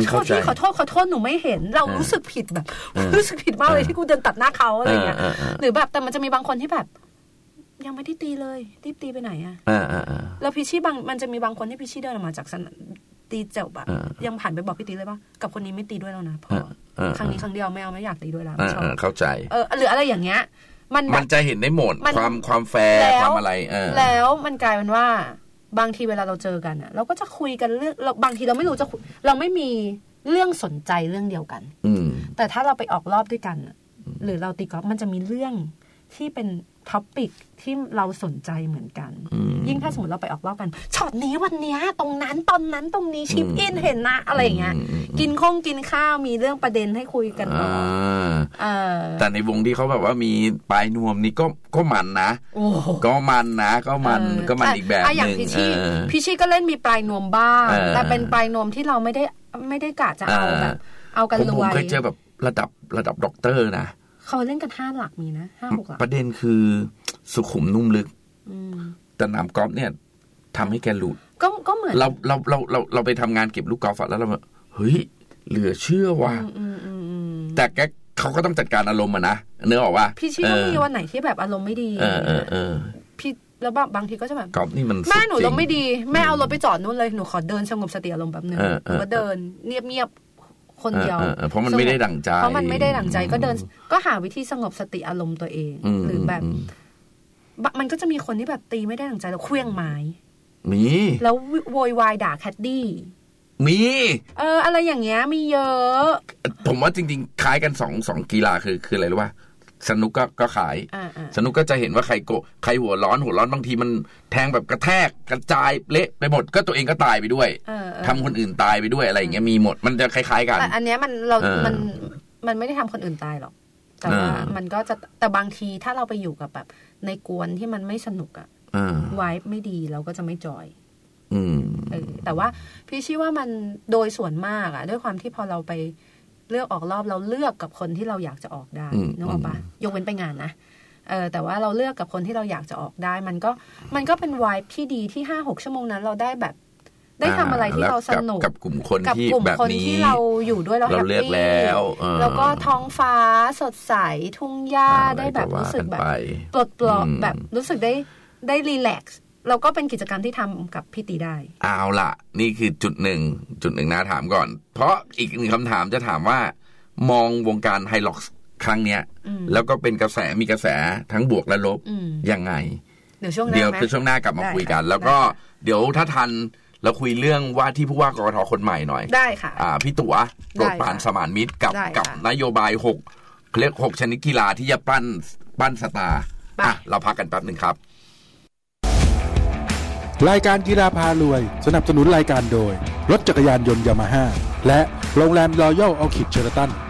พี่ขอโทษหนูไม่เห็นเรารู้สึกผิดแบบรู้สึกผิดมากเลยที่กูเดินตัดหน้าเขาอะไรเงี้ยหรือแบบแต่มันจะมีบางคนที่แบบยังไม่ได้ตีเลยรีบตีไปไหนอะแล้วพี่ชี่มันจะมีบางคนที่พี่ชี่เดินออกมาจากตีเจ็บอะยังผ่านไปบอกพี่ตีเลยป่ะกับคนนี้ไม่ตีด้วยแล้วนะเพราะครั้งนี้ครั้งเดียวไม่อยากตีด้วยแล้วไม่ชอบเข้าใจหรืออะไรอย่างเงี้ยมันจะเห็นได้หมดความแฟร์ความอะไรแล้วมันกลายเป็นว่าบางทีเวลาเราเจอกันอะเราก็จะคุยกันเรื่องบางทีเราไม่รู้จะเราไม่มีเรื่องสนใจเรื่องเดียวกันแต่ถ้าเราไปออกรอบด้วยกันหรือเราตีกอล์ฟมันจะมีเรื่องที่เป็นท็อปิกที่เราสนใจเหมือนกันยิ่งถ้าสมมติเราไปออกรอบกันช็อตนี้วันนี้ตรงนั้นตอนนั้นตรงนี้ชิปอินเห็นนะอะไรอย่างเงี้ยกินข้าวมีเรื่องประเด็นให้คุยกันแต่ในวงที่เขาแบบว่ามีปลายนวมนี่ก็มันนะก็มันอีกแบบนึงอย่างพี่ชี่ก็เล่นมีปลายนวมบ้างแต่เป็นปลายนวมที่เราไม่ได้กะจะเอาแบบเอากันรวยผมเคยเจอแบบระดับด็อกเตอร์นะเขาเล่นกัน5 หลักมีนะ5-6 หลักประเด็นคือสุขุมนุ่มลึกแต่น้ำกอล์ฟเนี่ยทำให้แกหลุดก็เหมือนเราไปทำงานเก็บลูกกอล์ฟแล้วเราแบบเฮ้ยเหลือเชื่อว่ะแต่เขาก็ต้องจัดการอารมณ์นะเนื้อออกว่าพี่ชี่ก็มีวันไหนที่แบบอารมณ์ไม่ดีพี่แล้วบางทีก็จะแบบกอล์ฟนี่มันแม่หนูลมไม่ดีแม่เอารถไปจอดนู่นเลยหนูขอเดินสงบสติอารมณ์แป๊บนึงหนูก็เดินเงียบคนเดียวเพราะมันไม่ได้ดั่งใจก็เดินก็หาวิธีสงบสติอารมณ์ตัวเองหรือแบบมันก็จะมีคนที่แบบตีไม่ได้ดั่งใจแล้วเคลื่องไม้มีแล้วโวยวายด่าแคดดี้มีอะไรอย่างเงี้ยมีเยอะผมว่าจริงๆคล้ายกัน2กีฬาคืออะไรรู้ป่ะสนุกก็ขายสนุกก็จะเห็นว่าใครหัวร้อนบางทีมันแทงแบบกระแทกกระจายเละไปหมดก็ตัวเองก็ตายไปด้วยทำคนอื่นตายไปด้วยอะไรอย่างเงี้ยมีหมดมันจะคล้ายๆกันแต่อันเนี้ยมันไม่ได้ทำคนอื่นตายหรอกแต่ว่ามันก็จะแต่บางทีถ้าเราไปอยู่กับแบบในกวนที่มันไม่สนุกอะไวบ์ไม่ดีเราก็จะไม่จอยแต่ว่าพี่ชี้ว่ามันโดยส่วนมากอะด้วยความที่พอเราไปเลือกออกรอบเราเลือกกับคนที่เราอยากจะออกได้นึกออกปะยกเว้นไปงานนะแต่ว่าเราเลือกกับคนที่เราอยากจะออกได้มันก็เป็นไวบ์ที่ดีที่ 5-6 ชั่วโมงนั้นเราได้แบบได้ทำอะไรที่เราสนุกกับกลุ่มคนที่แบบนี้ที่เราอยู่ด้วยเราแฮปปี้แล้วก็ท้องฟ้าสดใสทุ่งหญ้าได้แบบรู้สึกแบบปลดปล่อยแบบรู้สึกได้รีแลกซ์เราก็เป็นกิจกรรมที่ทำกับพี่ตีได้เอาล่ะนี่คือจุดหนึ่งนะถามก่อนเพราะอีกหนึ่งคำถามจะถามว่ามองวงการไฮล็อกครั้งเนี้ยแล้วก็เป็นมีกระแสทั้งบวกและลบยังไงเดี๋ยวช่วงหน้ากลับมาคุยกันแล้วก็เดี๋ยวถ้าทันเราคุยเรื่องว่าที่ผู้ว่ากกทคนใหม่หน่อยได้ค่ะพี่ตั๋วโปรดปรานสมานมิตรกับนโยบาย6เรียก6ชนิดกีฬาที่จะปั้นสตาร์เราพักกันแป๊บนึงครับรายการกีฬาพารวยสนับสนุนรายการโดยรถจักรยานยนต์ยามาฮ่าและโรงแรมรอยัลออคิดเชอราตัน